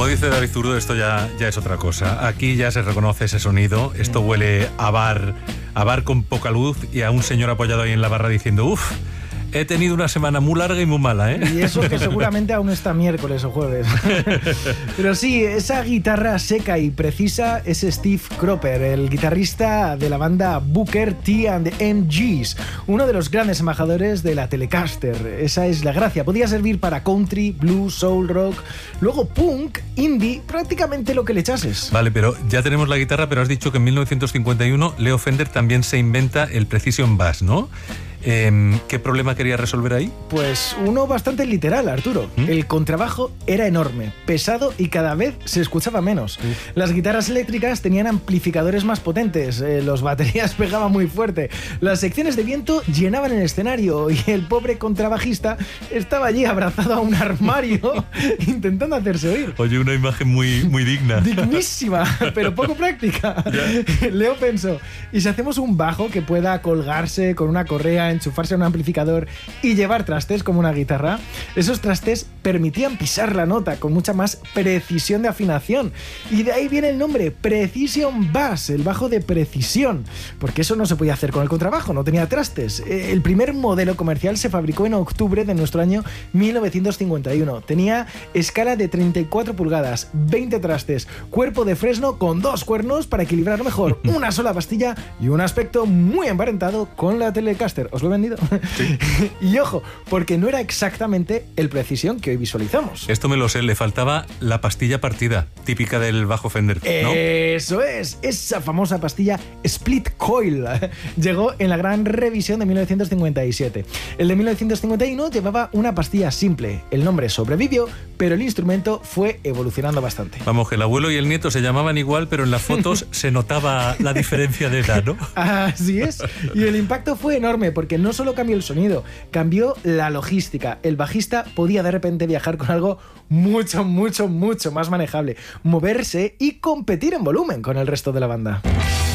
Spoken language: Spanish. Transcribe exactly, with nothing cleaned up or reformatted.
Como dice David Zurdo, esto ya, ya es otra cosa. Aquí ya se reconoce ese sonido. Esto huele a bar, a bar con poca luz y a un señor apoyado ahí en la barra diciendo uff, he tenido una semana muy larga y muy mala, ¿eh? Y eso que seguramente aún está miércoles o jueves. Pero sí, esa guitarra seca y precisa es Steve Cropper, el guitarrista de la banda Booker T and the M Gs, uno de los grandes embajadores de la Telecaster. Esa es la gracia. Podía servir para country, blues, soul, rock, luego punk, indie, prácticamente lo que le echases. Vale, pero ya tenemos la guitarra, pero has dicho que en mil novecientos cincuenta y uno Leo Fender también se inventa el Precision Bass, ¿no? Eh, ¿Qué problema quería resolver ahí? Pues uno bastante literal, Arturo. ¿Mm? El contrabajo era enorme, pesado y cada vez se escuchaba menos. ¿Mm? Las guitarras eléctricas tenían amplificadores más potentes, eh, los baterías pegaban muy fuerte, las secciones de viento llenaban el escenario y el pobre contrabajista estaba allí abrazado a un armario intentando hacerse oír. Oye, una imagen muy, muy digna. Dignísima, pero poco práctica. Leo pensó, ¿y si hacemos un bajo que pueda colgarse con una correa, enchufarse a un amplificador y llevar trastes como una guitarra? Esos trastes permitían pisar la nota con mucha más precisión de afinación y de ahí viene el nombre Precision Bass, el bajo de precisión, porque eso no se podía hacer con el contrabajo, no tenía trastes. El primer modelo comercial se fabricó en octubre de nuestro año mil novecientos cincuenta y uno. Tenía escala de treinta y cuatro pulgadas, veinte trastes, cuerpo de fresno con dos cuernos para equilibrar mejor, una sola pastilla y un aspecto muy emparentado con la Telecaster. ¿Os lo he vendido? Sí. Y ojo, porque no era exactamente el Precision que hoy visualizamos. Esto me lo sé, le faltaba la pastilla partida, típica del bajo Fender, ¿no? Eso es, esa famosa pastilla Split Coil. Llegó en la gran revisión de mil novecientos cincuenta y siete. El de mil novecientos cincuenta y uno llevaba una pastilla simple. El nombre sobrevivió, pero el instrumento fue evolucionando bastante. Vamos, que el abuelo y el nieto se llamaban igual, pero en las fotos se notaba la diferencia de edad, ¿no? Así es. Y el impacto fue enorme, porque no solo cambió el sonido, cambió la logística. El bajista podía de repente viajar con algo mucho, mucho, mucho más manejable, moverse y competir en volumen con el resto de la banda.